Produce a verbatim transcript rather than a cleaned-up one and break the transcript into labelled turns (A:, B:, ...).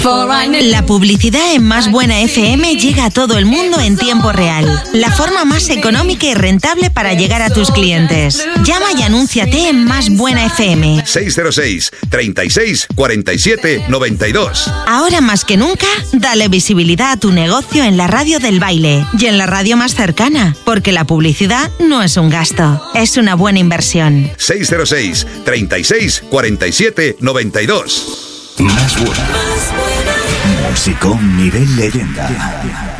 A: La publicidad en Más Buena F M llega a todo el mundo en tiempo real. La forma más económica y rentable para llegar a tus clientes. Llama y anúnciate en Más Buena F M.
B: seis cero seis, treinta y seis, cuarenta y siete, noventa y dos.
A: Ahora más que nunca, dale visibilidad a tu negocio en la radio del baile y en la radio más cercana, porque la publicidad no es un gasto, es una buena inversión.
B: seis cero seis, treinta y seis, cuarenta y siete, noventa y dos.
C: Más Buena. Musicón nivel leyenda.